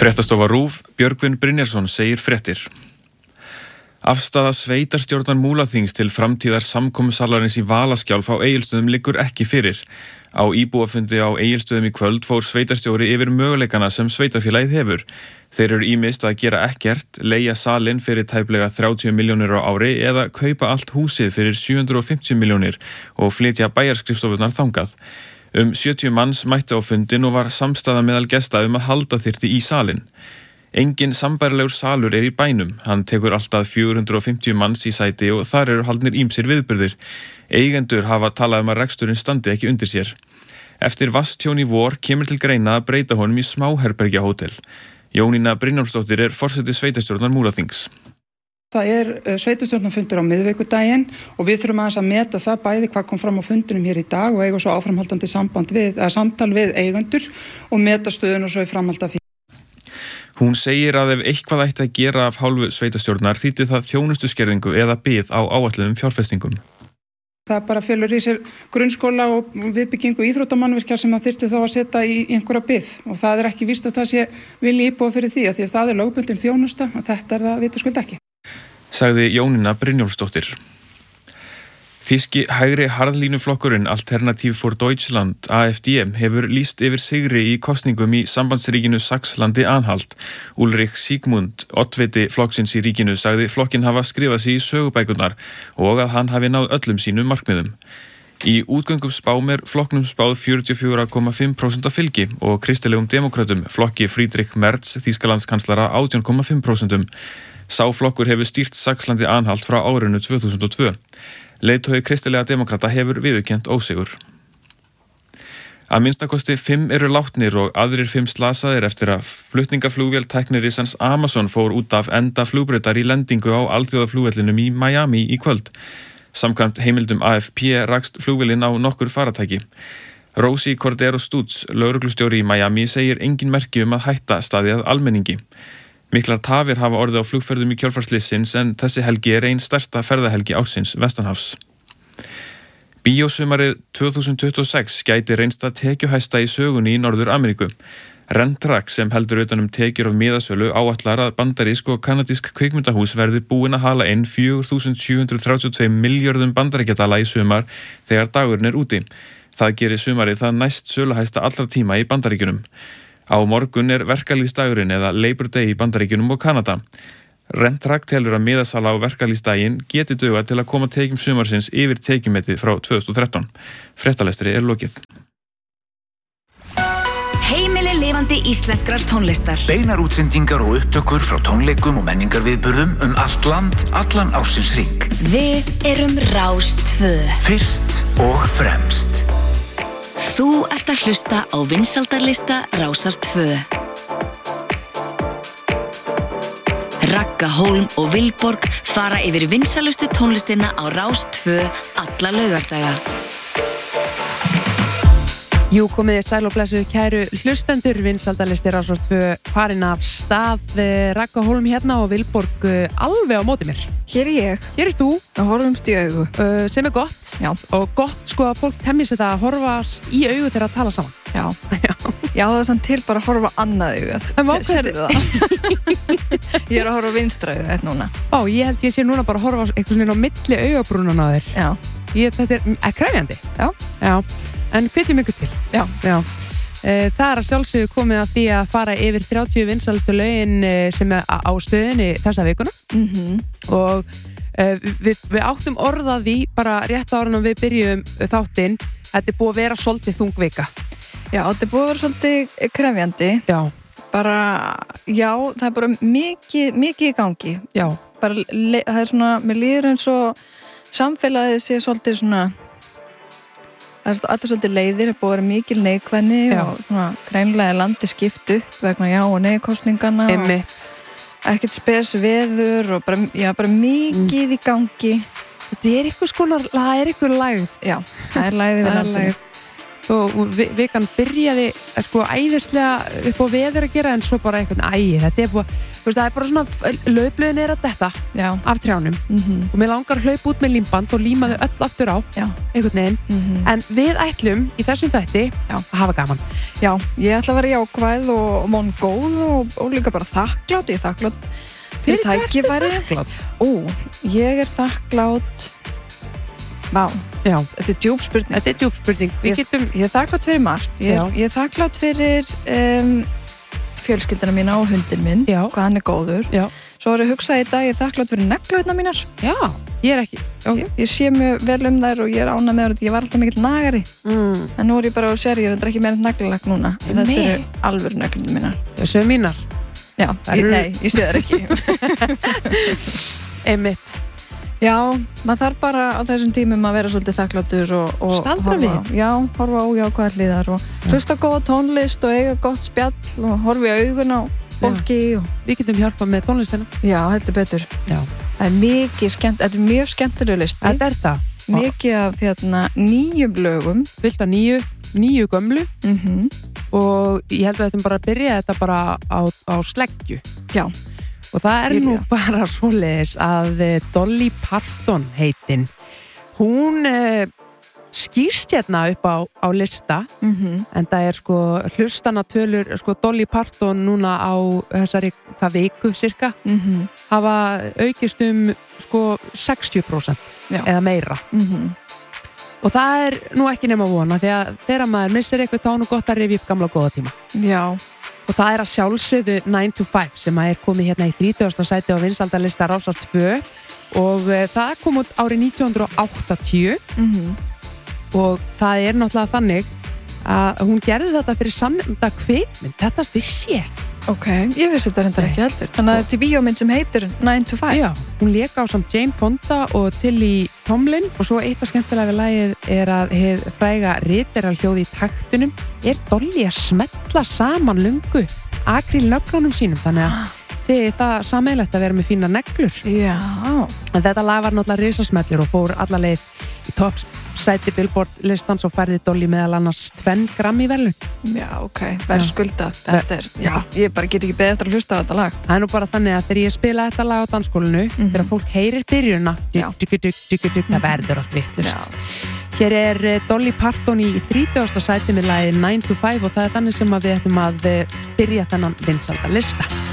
Fréttastofa RÚV, Björgvin Brynjarsson segir fréttir. Afstaða sveitarstjórnar Múlaþings til framtíðar samkomusalarins í Valaskjálf á Egilsstöðum liggur ekki fyrir. Á íbúafundi á Egilsstöðum í kvöld fór sveitarstjóri yfir möguleikana sem sveitarfélagið hefur. Þeir eru ýmist að gera ekkert, leigja salinn fyrir tæplega 30 milljónir á ári eða kaupa allt húsið fyrir 750 milljónir og flytja bæjarskrifstofunar þangað. 70 manns mættu á fundin og var samstaða meðal gesta að halda þyrfti í salinn. Engin sambærilegur salur í bænum. Hann tekur alltaf 450 manns í sæti og þar eru haldnir ýmsir viðburðir. Eigendur hafa talað að reksturinn standi ekki undir sér. Eftir vatnstjón í vor kemur til greina að breyta honum í smáherbergjahótel. Jónína Brynjólfsdóttir forseti sveitarstjórnar Múlaþings. Það sveitarstjórnarfundur á miðvikudaginn og við þurfum aðeins að meta það bæði hvað kom fram á fundinum hér í dag og eiga svo áframhaldandi samtal við eigendur og meta stöðun og svo í framhald af því. Hún segir að ef eitthvað ætti að gera af hálfu sveitarstjórnar þýddi það þjónustuskerðingu eða bið á áætluðum fjárfestingum. Það bara felur í sér grunnskóla og viðbyggingu íþróttamannvirkja sem það þyrfti þá að setja í einhverja bið og það er ekki víst að það sé vilji íbúa fyrir því að það er lögbundin þjónusta og þetta er það vitaskuld ekki. Sagði Jónína Brynjólfsdóttir. Þýski hægri harðlínuflokkurinn Alternative for Deutschland, AfD, hefur lýst yfir sigri í kosningum í sambandsríkinu Saxlandi-Anhalt. Ulrich Siegmund, oddviti flokksins í ríkinu, sagði flokkinn hafa skrifað sig í sögubækurnar og að hann hafi náð öllum sínum markmiðum. Í útgöngum spám flokknum spáð 44,5% fylgi og kristilegum demokratum flokki Friedrich Merz, Þýskalandskanslara 18,5%. Sá flokkur hefur stýrt Saxlandi-Anhalt frá árinu 2002. Leiðtogi kristilega demokrata hefur viðurkennt ósigur. Að minnstakosti 5 eru látnir og aðrir 5 slasaðir eftir að flutningaflugvél tæknirisans Amazon fór út af enda flugbrautar í lendingu á alþjóðaflugvellinum í Miami í kvöld. Samkvæmt heimildum AFP rakst flugvélin á nokkur faratæki. Rosie Cordero Stutz, lögreglustjóri í Miami, segir engin merki að hætta staði að almenningi. Miklar tafir hafa orðið á flugferðum í kjölfarslissins en þessi helgi er ein stærsta ferðahelgi ársins vestanhafs. Bíósumarið 2026 gæti reynst að tekjuhæsta í sögunni í Norður Ameríku. Rentrack sem heldur utan tekjur af miðasölu áætlar að bandarísk og kanadísk kvikmyndahús verði búin að hala inn 4.732 milljörðum bandaríkjadala í sumar þegar dagurinn er úti. Það gerir sumarið það næst söluhæsta allra tíma í Bandaríkjunum. Á morgun er verkalýðsdagurinn eða Labor Day í Bandaríkjunum og Kanada. Rentrack telur að miðasala á verkalýðsdaginn geti dugað til að koma tekjum sumarsins yfir tekjumetið frá 2013. Fréttalestri lokið. Heimili lifandi íslenskrar tónlistar. Beinar útsendingar og upptökur frá tónleikum og menningarviðburðum allt land, allan ársins hring. Við erum Rás 2. Fyrst og fremst. Þú ert að hlusta á vinsældarlista Rásar 2. Ragga Hólm og Vilborg fara yfir vinsælustu tónlistina á Rás 2 alla laugardaga. Jú, komið sæl og blessu kæru hlustendur, vinsældarlisti Rásar 2 farin af stað. Ragga Hólm hérna og Vilborg alveg á móti mér. Hér er ég. Hér er þú. Og horfumst í augu. Sem er gott. Já. Og gott sko að fólk temmis þetta að horfast í augu þegar að tala saman. Já. Já, það er samt til bara að horfa annað augað. Sérðu það? Ég er að horfa vinstra augað núna. Ó, ég held ég sé núna bara að horfa eitthvað svona á milli augabrúnana á þér. Já. Þetta er krefjandi. Já. Já. En hvetjum ykkur til. Já. Já. Það er að sjálfsögðu komið að því að fara yfir 30 vinsælustu lögin sem er á stöðinni þessa vikuna. Og við áttum orða því bara rétt ára við byrjum þáttinn. Þetta er búið að vera svolítið þung vika. Já, þetta er búið að vera svolítið krefjandi. Já. Bara, já, það er bara mikið í gangi. Já. Bara, það er svona, mér líður eins og samfélagið sé svolítið svona, það er allir svolítið leiðir, er búið að vera mikil neikvæðni og svona greinlega landi skipt upp vegna já og neikostningana. Einmitt. Og ekkert spes veður og bara, já, bara mikið í gangi. Þetta er eitthvað skonar, það er eitthvað lægð. Já, það er lægð yfir landinu. og vikan byrjaði sko æðislega upp á veður að gera en svo bara einhvern þetta er búið, það er bara svona laufblöðin að detta af trjánum og mér langar að hlaupa út með límband og líma þau öll aftur á einhvern veginn en við ætlum í þessum þætti að hafa gaman. Já, ég ætla að vera jákvæð og vongóð og líka bara þakklátt. Ég er þakklátt fyrir tækifæri. Ég er þakklátt. Vá, þetta er djúp spurning. Ég er þakklátt fyrir margt. Ég er þakklátt fyrir fjölskylduna mína og hundin minn, hvað hann er góður. Svo er ég að hugsa í dag, ég er þakklátt fyrir neglurnar mínar. Já, ég er ekki. Ég sé mjög vel þær og ég er ánægð með þær. Ég var alltaf mikill nagari. En nú er ég bara á sér, ég er ekki meira naglalag núna. Þetta eru alvöru neglurnar mínar. Þessu er mínar. Já, nei, ég sé þær ekki. Einmitt. Já, maður þarf bara á þessum tímum að vera svolítið þakkláttur og staldra við. Horfa á jákvæðar hliðar og hlusta góða tónlist og eiga gott spjall og horfa í augun á fólki. Við getum hjálpað með tónlistina. Já, heldur betur. Það er mikið skemmt, þetta er mjög skemmtileg listi. Þetta er það. Mikið af nýjum lögum. Fullt af nýju gömlu og ég held að við ættum bara að byrja þetta bara á sleggju. Já. Og það er nú bara svoleiðis að Dolly Parton heitin, hún skýrst hérna upp á lista en það er sko hlustanatölur sko Dolly Parton núna á þessari viku cirka hafa aukist sko 60% eða meira og það er nú ekki nema vona því að þegar maður missir eitthvað þá er nú gott að rifja upp gamla góða tíma. Já. Og það er að sjálfsögðu 9 to 5 sem er komið hérna í 30. sæti á vinsældarlista Rásar 2 og það kom út árið 1980 og það er náttúrulega þannig að hún gerði þetta fyrir samnefnda kvikmynd, þetta vissi ég. Ok, ég vissi þetta reyndar ekki heldur. Þannig að þetta er bíómynd sem heitir 9 to 5. Já, hún lék á samt Jane Fonda og Tilly Tomlin og svo eitt af skemmtilega við lagið er að hið fræga ritaralhljóð í taktunum er Dolly að smetla saman lungu akrílnöglunum sínum þannig að þið það sameiginlegt að vera með fína neglur. Já. En þetta lag var náttúrulega risasmellur og fór alla leið í toppsæti Billboard listans og færði Dolly meðal annars 2 Grammy-verðlaun. Já, ok, verðskulda. Þetta er, ég bara get ekki beðið eftir að hlusta á þetta lag. Það er nú bara þannig að þegar ég spila þetta lag á dansskólinu, þegar fólk heyrir byrjunna, það verður allt vittlust. Hér er Dolly Parton í 30. sæti með lagið 9 to 5 og það er þannig sem að við ætlum að byrja þennan vinsældarlista.